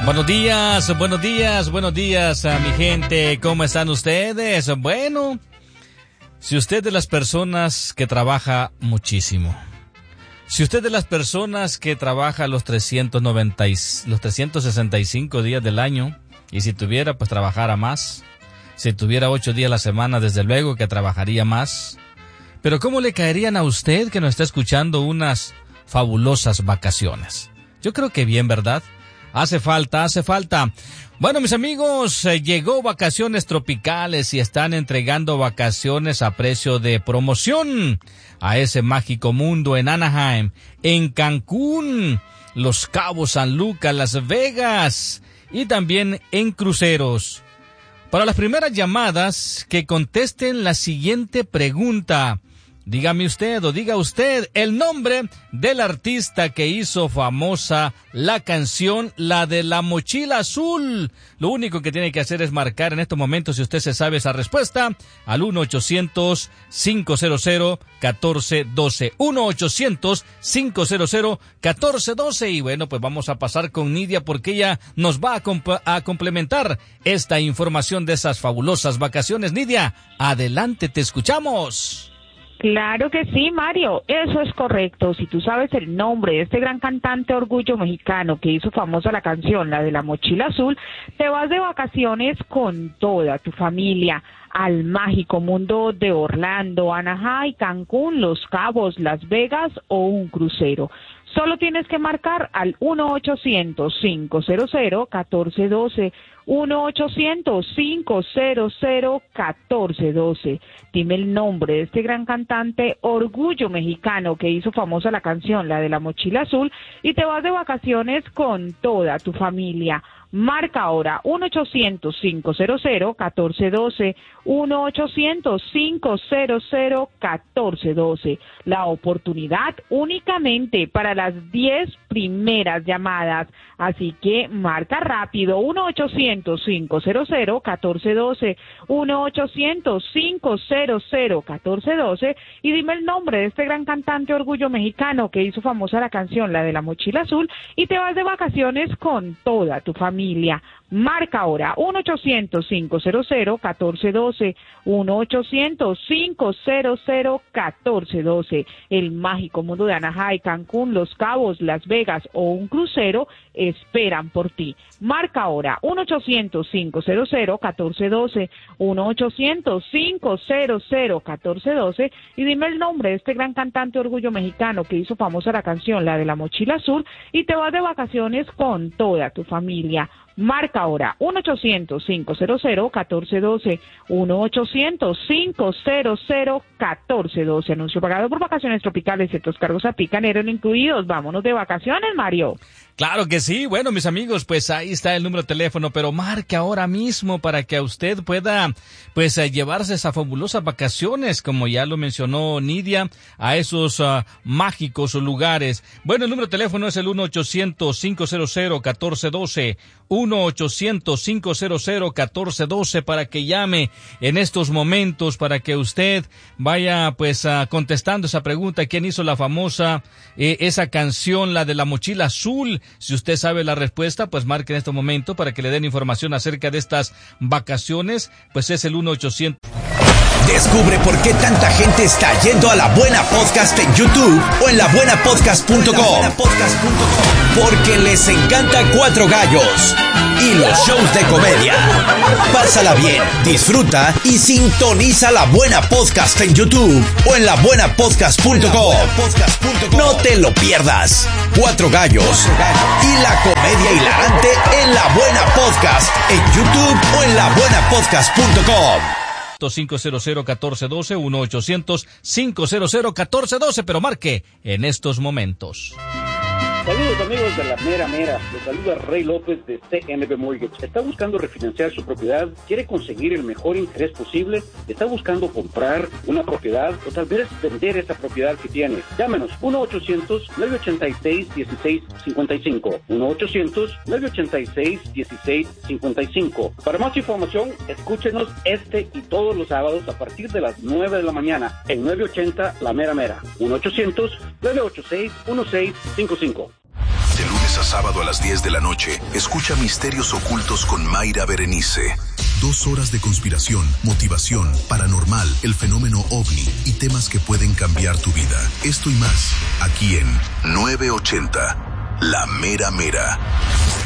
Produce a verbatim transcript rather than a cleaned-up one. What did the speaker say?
Buenos días, buenos días, buenos días a mi gente. ¿Cómo están ustedes? Bueno, si usted es de las personas que trabaja muchísimo, si usted es de las personas que trabaja los trescientos noventa, los trescientos sesenta y cinco días del año, y si tuviera, pues trabajara más, si tuviera ocho días a la semana, desde luego que trabajaría más. Pero ¿cómo le caerían a usted que nos está escuchando unas fabulosas vacaciones? Yo creo que bien, ¿verdad? Hace falta, hace falta. Bueno, mis amigos, eh, llegó Vacaciones Tropicales y están entregando vacaciones a precio de promoción a ese mágico mundo en Anaheim, en Cancún, Los Cabos, San Lucas, Las Vegas y también en cruceros. Para las primeras llamadas, que contesten la siguiente pregunta. Dígame usted o diga usted el nombre del artista que hizo famosa la canción, la de la mochila azul. Lo único que tiene que hacer es marcar en estos momentos, si usted se sabe esa respuesta, al uno ochocientos, cinco cero cero, uno cuatro uno dos. uno ochocientos, cinco cero cero, uno cuatro uno dos. Y bueno, pues vamos a pasar con Nidia porque ella nos va a, comp- a complementar esta información de esas fabulosas vacaciones. Nidia, adelante, te escuchamos. Claro que sí, Mario, eso es correcto. Si tú sabes el nombre de este gran cantante orgullo mexicano que hizo famosa la canción, la de la mochila azul, te vas de vacaciones con toda tu familia al mágico mundo de Orlando, Anaheim, Cancún, Los Cabos, Las Vegas o un crucero. Solo tienes que marcar al uno ochocientos, cinco cero cero, uno cuatro uno dos, uno ochocientos, cinco cero cero, uno cuatro uno dos. Dime el nombre de este gran cantante orgullo mexicano que hizo famosa la canción, la de la mochila azul, y te vas de vacaciones con toda tu familia. Marca ahora uno ochocientos, cinco cero cero, uno cuatro uno dos, uno ochocientos, cinco cero cero, uno cuatro uno dos. La oportunidad únicamente para las diez primeras llamadas, así que marca rápido uno ochocientos, cinco cero cero, uno cuatro uno dos, uno ochocientos, cinco cero cero, uno cuatro uno dos y dime el nombre de este gran cantante orgullo mexicano que hizo famosa la canción, la de la mochila azul, y te vas de vacaciones con toda tu familia. Marca ahora uno ochocientos, cinco cero cero, uno cuatro uno dos, uno ochocientos, cinco cero cero, uno cuatro uno dos. El mágico mundo de Anaheim, Cancún, Los Cabos, Las Vegas o un crucero esperan por ti. Marca ahora uno ochocientos, cinco cero cero, uno cuatro uno dos, uno ochocientos, cinco cero cero, uno cuatro uno dos y dime el nombre de este gran cantante orgullo mexicano que hizo famosa la canción, la de la mochila azul, y te vas de vacaciones con toda tu familia. Marca ahora uno ochocientos, cinco cero cero, uno cuatro uno dos, uno ochocientos, cinco cero cero, uno cuatro uno dos. Anuncio pagado por Vacaciones Tropicales, ciertos cargos aplican, eran incluidos. Vámonos de vacaciones, Mario. Claro que sí. Bueno, mis amigos, pues ahí está el número de teléfono, pero marque ahora mismo para que usted pueda, pues, uh, llevarse esas fabulosas vacaciones, como ya lo mencionó Nidia, a esos uh, mágicos lugares. Bueno, el número de teléfono es el uno ochocientos, cinco cero cero, uno cuatro uno dos, uno ochocientos, cinco cero cero, uno cuatro uno dos para que llame en estos momentos, para que usted vaya, pues, uh, contestando esa pregunta, ¿quién hizo la famosa, eh, esa canción, la de la mochila azul? Si usted sabe la respuesta, pues marque en este momento para que le den información acerca de estas vacaciones, pues es el uno ochocientos. Descubre por qué tanta gente está yendo a La Buena Podcast en YouTube o en la buena podcast punto com. Porque les encanta Cuatro Gallos y los shows de comedia. Pásala bien, disfruta y sintoniza La Buena Podcast en YouTube o en la buena podcast punto com. No te lo pierdas. Cuatro Gallos y la comedia hilarante en La Buena Podcast en YouTube o en la buena podcast punto com. cinco cero cero, uno cuatro uno dos, uno ochocientos, cinco cero cero, uno cuatro uno dos, pero marque en estos momentos. Saludos amigos de la mera mera, los saluda Rey López de C M B Mortgage. ¿Está buscando refinanciar su propiedad? ¿Quiere conseguir el mejor interés posible? ¿Está buscando comprar una propiedad o tal vez vender esa propiedad que tiene? Llámenos uno ochocientos, nueve ochenta y seis, dieciséis cincuenta y cinco, uno ochocientos, nueve ochenta y seis, dieciséis cincuenta y cinco. Para más información, escúchenos este y todos los sábados a partir de las nueve de la mañana en nueve ochenta La Mera Mera, uno ochocientos, nueve ochenta y seis, dieciséis cincuenta y cinco. De lunes a sábado a las diez de la noche, escucha Misterios Ocultos con Mayra Berenice. Dos horas de conspiración, motivación, paranormal, el fenómeno ovni y temas que pueden cambiar tu vida. Esto y más, aquí en nueve ochenta, La Mera Mera.